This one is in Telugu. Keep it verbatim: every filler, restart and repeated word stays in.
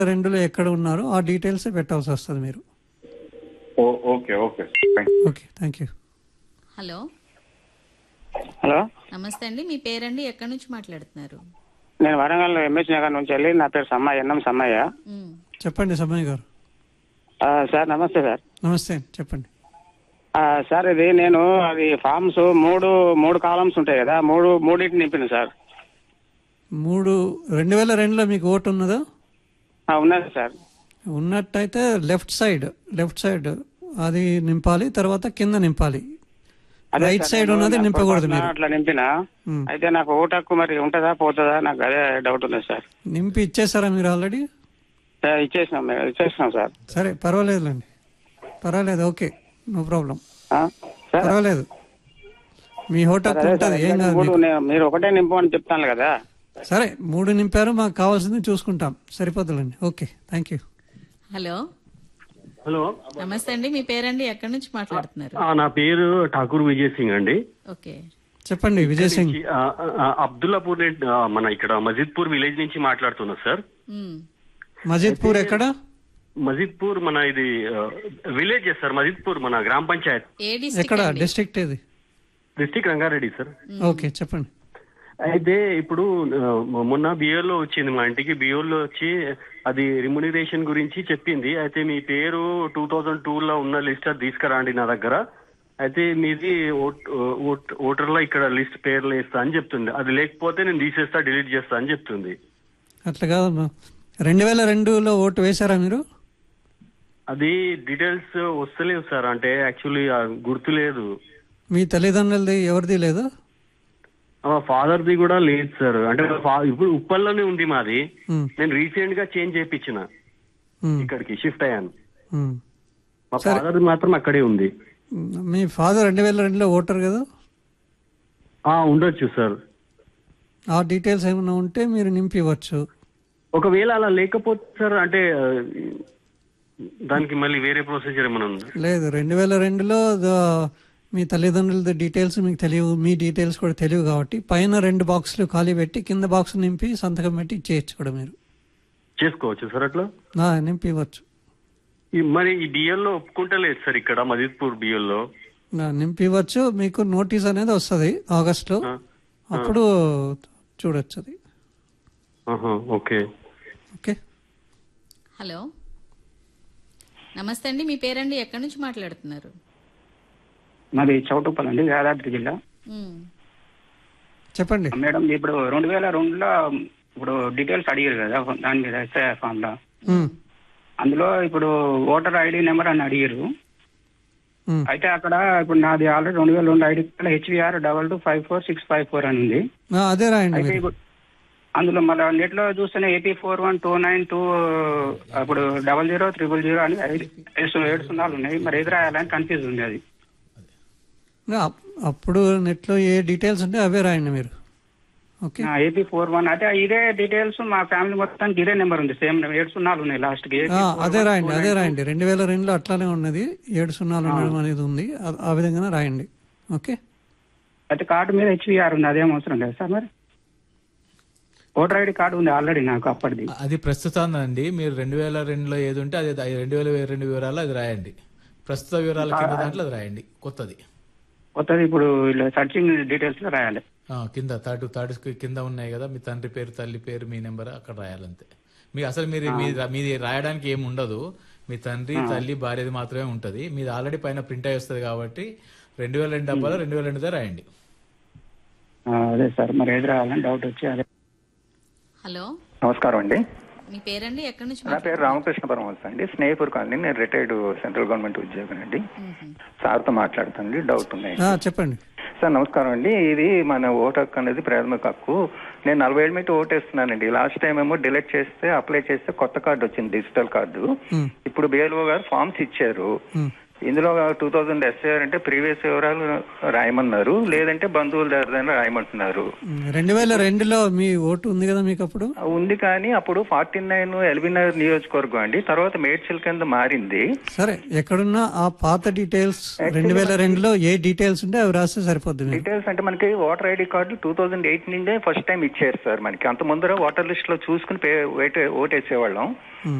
రెండులో ఎక్కడ ఉన్నారో ఆ డీటెయిల్స్ పెట్టాల్సి వస్తుంది మీరు. Okay okay okay thank you. Hello hello నమస్తే అండి, మీ పేరండి, ఎక్కడి నుంచి మాట్లాడుతున్నారు? నేను వరంగల్ ఎంఎస్ నగర్ నుంచి వెళ్ళి, నా పేరు సమ్మయ్య, ఎన్ఎం సమ్మయ్య. ఉమ్, చెప్పండి సమయ్య గారు. ఆ, సార్ నమస్తే సార్. నమస్తే చెప్పండి. ఆ, సార్ ఇది నేను అది ఫామ్స్ మూడు మూడు కాలమ్స్ ఉంటాయి కదా, మూడు మూడింటిని నింపిన సార్. మూడు రెండు వేల రెండులో మీకు ఓటు ఉన్నదా? ఆ, ఉన్నది సార్. ఉన్నట్టయితే లెఫ్ట్ సైడ్ లెఫ్ట్ సైడ్ అది నింపాలి, తర్వాత కింద నింపాలి. అదే రైట్ సార్, సైడ్ నేను ఉన్నది నాకు నింపకూడదు పొరపాటున మీరు. అట్లా నింపిన. ఉమ్. అయితే నాకు ఓటు హక్కు మరి ఉంటుందా పోతుందా, నాకు అదే డౌట్ ఉంది సార్. నింపి ఇచ్చేసారా మీరు ఆల్రెడీ? ఆ, ఇచ్చేసినాం మేము ఇచ్చేసినాం సార్. సరే పర్వాలేదులేండి, పర్వాలేదు, ఓకే, నో ప్రాబ్లం, ఆ, సార్ పర్వాలేదు. మీ ఓటు సార్, హక్కు అదే ఉంటుంది, సార్, ఏం కాదు మూడు మీకు. నేను- మీరు ఒకటే నింపమని చెప్తాను కదా. సరే మూడు నింపారు, మాకు కావాల్సింది చూసుకుంటాం, సరిపోతుందండి. Okay thank you. Hello hello, నమస్తే అండి, మీ పేరండి, ఎక్కడి నుంచి మాట్లాడుతున్నారు? ఆ, నా పేరు ఠాకూర్ విజయ్ సింగ్ అండి. ఓకే చెప్పండి విజయ్ సింగ్. ఆ, ఆ, అబ్దుల్లాపూర్ నే- ఆ, మన ఇక్కడ మజిద్పూర్ విలేజ్ నుంచి మాట్లాడుతున్నా సార్. ఉమ్, మజిద్పూర్ ఎక్కడ? మజిద్పూర్ మన ఇది విలేజ్ సార్, మజిద్పూర్ మన గ్రామ పంచాయత్, ఏ డిస్ట్రిక్ట్ ఎక్కడ అండి? డిస్ట్రిక్ట్ ఏది? District Rangareddy sir. ఓకే చెప్పండి. అయితే ఇప్పుడు ఆ, మొన్న బియోలో వచ్చింది మా ఇంటికి, బియోలో వచ్చి అది రిమ్యునరేషన్ గురించి చెప్పింది. అయితే మీ పేరు టూ థౌజండ్ టూ లో ఉన్న లిస్ట్ అది తీసుకురండి నా దగ్గర. అయితే మీది ఓటర్లో ఇక్కడ లిస్ట్ పేర్లు వేస్తా అని చెప్తుంది. అది లేకపోతే నేను తీసేస్తా, డిలీట్ చేస్తా అని చెప్తుంది. అట్లా కాదమ్మా, రెండు వేల రెండులో ఓటు వేశారా మీరు? అది డీటెయిల్స్ వస్తలేవు సార్, అంటే యాక్చువల్లీ గుర్తు లేదు. మీ తల్లిదండ్రులది ఎవరిది లేదు? ఫాదర్ ది కూడా లేదు సార్, అంటే ఫా- ఇప్పుడు ఉప్పల్లోనే ఉంది మాది. ఉమ్, నేను రీసెంట్ గా చేంజ్ చేయించిన, ఉమ్, ఇక్కడికి షిఫ్ట్ అయ్యాను. ఉమ్. మా ఫాదర్ మాత్రం అక్కడే ఉంది. మీ ఫాదర్ రెండు వేల రెండులో ఓటర్ కదా? ఆ ఉండొచ్చు సార్. ఆ డీటెయిల్స్ ఏమైనా ఉంటే మీరు నింపి ఇవ్వచ్చు. ఒకవేళ అలా లేకపోతే సార్, అంటే ఆ, దానికి మళ్ళీ వేరే ప్రొసీజర్ ఏమైనా ఉందా? లేదు, రెండు వేల రెండులో ద- మీ తల్లిదండ్రుల డీటెయిల్స్ మీకు తెలియవు, మీ డీటెయిల్స్ కూడా తెలియవు కాబట్టి పైన రెండు బాక్సులు ఖాళీ పెట్టి కింద బాక్స్ నింపి సంతకం పెట్టి ఇచ్చేయచ్చు కూడా మీరు. చేసుకోవచ్చు సార్ అట్లా. ఆ, నింపి ఇవ్వచ్చు. ఈ- మరి ఈ బిఎల్లో ఒప్పుకుంటలేదు సార్, ఇక్కడ మజిద్పూర్ బిఎల్లో. ఆ, నింపి ఇవ్వచ్చు. మీకు నోటీస్ అనేది వస్తుంది ఆగస్ట్లో, అప్పుడు చూడొచ్చు అది. Okay okay. హలో నమస్తే అండి, మీ పేరండి, ఎక్కడి నుంచి మాట్లాడుతున్నారు? మాది చౌటుప్పల్ అండి, యాదాద్రి జిల్లా. ఉమ్, చెప్పండి. మేడం ఇప్పుడు రెండు వేల రెండులో ఇప్పుడు డీటెయిల్స్ అడిగారు కదా దాని మీద ఎస్ఐఆర్ ఫామ్ లో, ఉమ్, అందులో ఇప్పుడు ఓటర్ ఐడి నెంబర్ అని అడిగారు. ఉమ్. అయితే అక్కడ ఇప్పుడు నాది ఆల్రెడీ రెండు వేల రెండు ID HVR double two five four six five four అని ఉంది. ఆ, అదే రాయండి అయితే మీరు. ఇప్పుడు అందులో మళ్ళీ నెట్ లో చూస్తేనే AP four one two nine two అప్పుడు డబల్ జీరో త్రిబుల్ జీరో అని ఐదు ఏడు ఏడు సున్నాలు ఉన్నాయి. మరి ఏది రాయాలని కన్ఫ్యూజ్ ఉంది అది. అప్- అప్పుడు నెట్లో ఏ డీటెయిల్స్ ఉంటే అవే రాయండి మీరు. ఓకే. ఏపీ ఫోర్ వన్ అయితే ఇదే డీటెయిల్స్ మా ఫ్యామిలీ మొత్తానికి ఇదే నెంబర్ ఉంది, సేమ్ ఏడు సున్నాలు ఉన్నాయి లాస్ట్ కి. ఆ, అదే రాయండి అదే రాయండి రెండు వేల రెండులో అట్లానే ఉన్నది, ఏడు సున్నాలు ఉండడం అనేది ఉంది, ఆ- ఆ విధంగానే రాయండి. ఓకే. అయితే కార్డు మీద హెచ్విఆర్ ఉంది, అదేం అవసరం లేదు సార్. మరి ఓటర్ ఐడి కార్డు ఉంది ఆల్రెడీ నాకు అప్పటిది. అది ప్రస్తుతం అండి, మీరు రెండు వేల రెండులో ఏది ఉంటే అది అది రెండు వేల రెండు వివరాలు అది రాయండి. ప్రస్తుత వివరాల కింద దాంట్లో అది రాయండి, కొత్తది. కొత్తది ఇప్పుడు ఇలా సర్చింగ్ డీటెయిల్స్ లో రాయాలి. ఆ, కింద థర్డ్ థర్డ్ కింద ఉన్నాయి కదా, మీ తండ్రి పేరు, తల్లి పేరు, మీ నెంబర్ అక్కడ రాయాలంతే. మీ అసలు మీరు మీది మీది రాయడానికి ఏమి ఉండదు, మీ తండ్రి తల్లి భార్యది మాత్రమే ఉంటుంది. మీది ఆల్రెడీ పైన ప్రింట్ అయి వస్తుంది కాబట్టి రెండు వేల రెండు డబ్బాలో రెండు వేల రెండుదే రాయండి. ఆ, అదే సార్, మరి ఏది రాయాలని డౌట్ వచ్చి అదే. హలో నమస్కారం అండి. మీ పేరండి, ఎక్కడి నుంచి నా పేరు రామకృష్ణ పరమహంస అండి, స్నేహితుడు కాలనీ. నేను రిటైర్డ్ సెంట్రల్ గవర్నమెంట్ ఉద్యోగం అండి. సార్తో మాట్లాడుతానండి, డౌట్ ఉన్నాయి. ఆ, చెప్పండి సార్ నమస్కారం అండి. ఇది మన ఓటు హక్కు అనేది ప్రాథమిక హక్కు. నేను నలభై ఏళ్ళ మీద ఓటేస్తున్నానండి. లాస్ట్ టైం ఏమో డిలీట్ చేస్తే అప్లై చేస్తే కొత్త కార్డు వచ్చింది, డిజిటల్ కార్డు. ఉమ్, ఇప్పుడు బిఎల్ఓ గారు ఫామ్స్ ఇచ్చారు. ఉమ్, ఇందులో టూ థౌజండ్ ఎస్ఐఆర్ అంటే ప్రీవియస్ వివరాలు రాయమన్నారు, లేదంటే బంధువుల దగ్గర రాయమంటున్నారు. రెండు వేల రెండులో మీ ఓటు ఉంది కదా మీకు అప్పుడు? ఉంది, కానీ అప్పుడు ఫార్టీ నైన్ ఎల్బీ నగర్ నియోజకవర్గం అండి, తర్వాత మేడ్చల్ కింద మారింది. సరే, ఎక్కడున్నా ఆ పాత డీటెయిల్స్ రెండు వేల రెండులో ఏ డీటెయిల్స్ ఉంటే అవి రాస్తే సరిపోద్ది. డీటెయిల్స్ అంటే మనకి voter ID card two thousand eight నుండే ఫస్ట్ టైం ఇచ్చారు సార్ మనకి. అంత ముందర ఓటర్ లిస్ట్ లో చూసుకుని ఓటేసేవాళ్ళం.